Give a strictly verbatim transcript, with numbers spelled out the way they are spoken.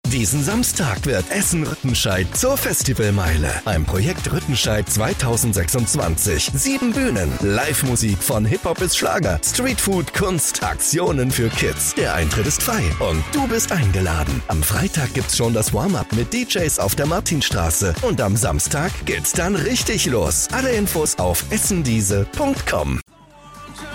Diesen Samstag wird Essen Rüttenscheid zur Festivalmeile. Ein Projekt Rüttenscheid zweitausendsechsundzwanzig. Sieben Bühnen, Live-Musik von Hip-Hop bis Schlager, Streetfood, Kunst, Aktionen für Kids. Der Eintritt ist frei und du bist eingeladen. Am Freitag gibt's schon das Warm-Up mit D Js auf der Martinstraße. Und am Samstag geht's dann richtig los. Alle Infos auf essendiese punkt com.